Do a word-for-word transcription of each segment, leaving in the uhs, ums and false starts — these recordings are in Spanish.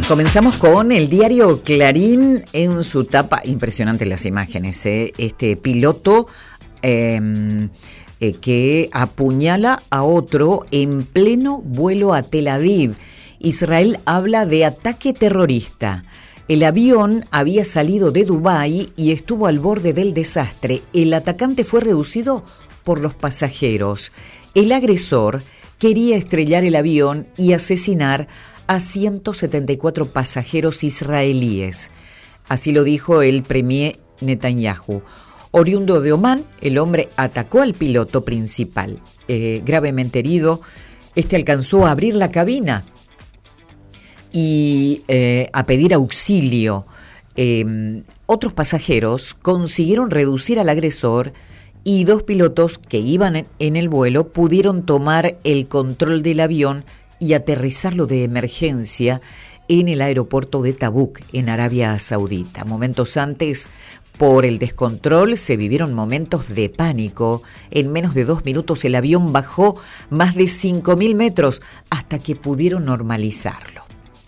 Comenzamos con el diario Clarín en su tapa, impresionante las imágenes, ¿eh? Este piloto eh, eh, que apuñala a otro en pleno vuelo a Tel Aviv. Israel habla de ataque terrorista. El avión había salido de Dubái y estuvo al borde del desastre. El atacante fue reducido por los pasajeros. El agresor quería estrellar el avión y asesinar a ciento setenta y cuatro pasajeros israelíes. Así lo dijo el premier Netanyahu. Oriundo de Omán, el hombre atacó al piloto principal. Eh, gravemente herido, este alcanzó a abrir la cabina y eh, a pedir auxilio. Eh, otros pasajeros consiguieron reducir al agresor y dos pilotos que iban en, en el vuelo pudieron tomar el control del avión y aterrizarlo de emergencia en el aeropuerto de Tabuk, en Arabia Saudita. Momentos antes, por el descontrol, se vivieron momentos de pánico. En menos de dos minutos el avión bajó más de cinco mil metros hasta que pudieron normalizarlo.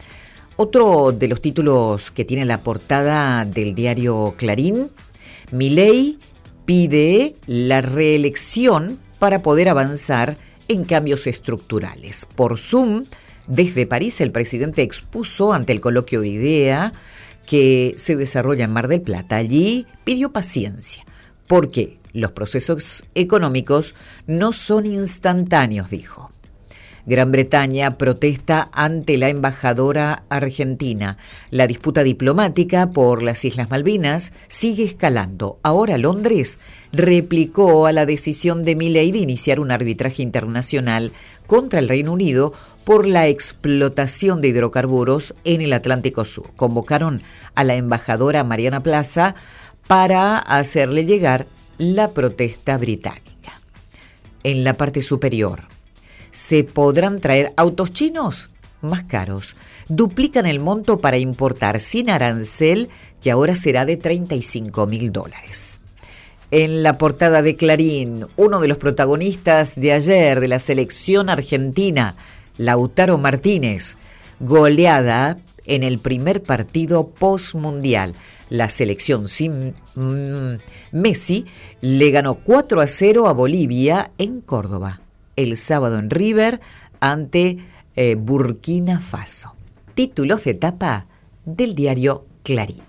Otro de los títulos que tiene la portada del diario Clarín: Milei pide la reelección para poder avanzar en cambios estructurales. Por Zoom, desde París, el presidente expuso ante el coloquio de idea que se desarrolla en Mar del Plata. Allí pidió paciencia, porque los procesos económicos no son instantáneos, dijo. Gran Bretaña protesta ante la embajadora argentina. La disputa diplomática por las Islas Malvinas sigue escalando. Ahora Londres replicó a la decisión de Milei de iniciar un arbitraje internacional contra el Reino Unido por la explotación de hidrocarburos en el Atlántico Sur. Convocaron a la embajadora Mariana Plaza para hacerle llegar la protesta británica. En la parte superior, ¿se podrán traer autos chinos? Más caros. Duplican el monto para importar sin arancel, que ahora será de treinta y cinco mil dólares. En la portada de Clarín, uno de los protagonistas de ayer de la selección argentina, Lautaro Martínez, goleada en el primer partido postmundial. La selección sin mm, Messi le ganó cuatro a cero a Bolivia en Córdoba el sábado en River ante eh, Burkina Faso. Títulos de tapa del diario Clarín.